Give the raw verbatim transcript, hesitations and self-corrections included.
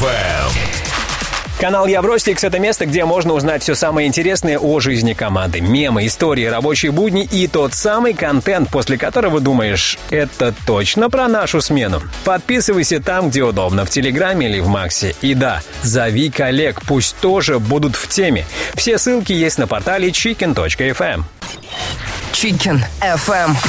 эм. Канал Евростикс — это место, где можно узнать все самое интересное о жизни команды. Мемы, истории, рабочие будни и тот самый контент, после которого думаешь, это точно про нашу смену. Подписывайся там, где удобно, в Телеграме или в Максе. И да, зови коллег, пусть тоже будут в теме. Все ссылки есть на портале чикен точка эф эм. Chicken эф эм.